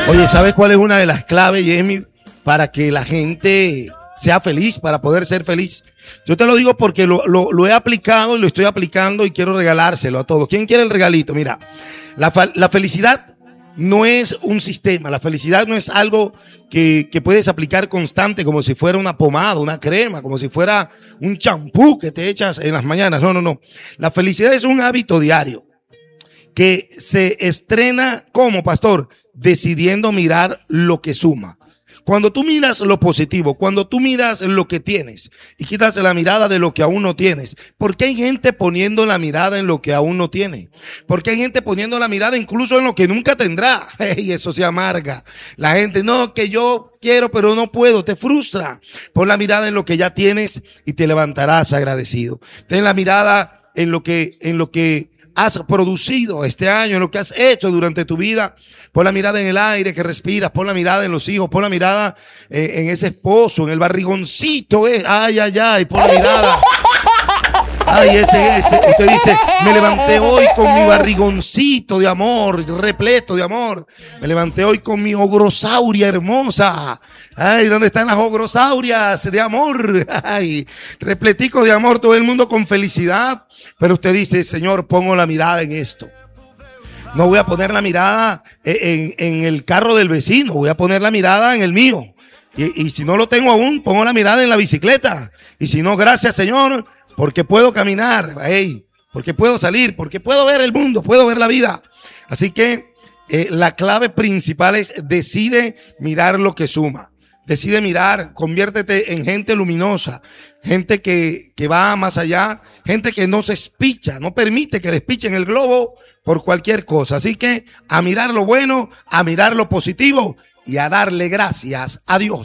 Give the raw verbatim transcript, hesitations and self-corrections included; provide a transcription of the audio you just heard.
Oye, ¿sabes cuál es una de las claves, Yemi, para que la gente sea feliz, para poder ser feliz? Yo te lo digo porque lo, lo, lo he aplicado y lo estoy aplicando y quiero regalárselo a todos. ¿Quién quiere el regalito? Mira, la, la felicidad no es un sistema, la felicidad no es algo que, que puedes aplicar constante como si fuera una pomada, una crema, como si fuera un champú que te echas en las mañanas. No, no, no. La felicidad es un hábito diario que se estrena como, pastor, decidiendo mirar lo que suma. Cuando tú miras lo positivo, cuando tú miras lo que tienes y quitas la mirada de lo que aún no tienes. ¿Por qué hay gente poniendo la mirada en lo que aún no tiene? ¿Por qué hay gente poniendo la mirada incluso en lo que nunca tendrá? Y eso se amarga. La gente, no, que yo quiero pero no puedo, te frustra. Pon la mirada en lo que ya tienes y te levantarás agradecido. Ten la mirada en lo que, en lo que has producido este año, en lo que has hecho durante tu vida. Pon la mirada en el aire que respiras, pon la mirada en los hijos, pon la mirada eh, en ese esposo, en el barrigoncito, eh. ay, ay, ay, pon la mirada. Ay, ese, ese, usted dice, me levanté hoy con mi barrigoncito de amor, repleto de amor. Me levanté hoy con mi ogrosauria hermosa. Ay, ¿dónde están las ogrosaurias de amor? Ay, repletico de amor, todo el mundo con felicidad. Pero usted dice, Señor, pongo la mirada en esto. No voy a poner la mirada en, en el carro del vecino, voy a poner la mirada en el mío. Y, y si no lo tengo aún, pongo la mirada en la bicicleta. Y si no, gracias, Señor, porque puedo caminar, hey, porque puedo salir, porque puedo ver el mundo, puedo ver la vida. Así que eh, la clave principal es decide mirar lo que suma. Decide mirar, conviértete en gente luminosa, gente que, que va más allá, gente que no se espicha, no permite que le espichen el globo por cualquier cosa. Así que a mirar lo bueno, a mirar lo positivo y a darle gracias a Dios.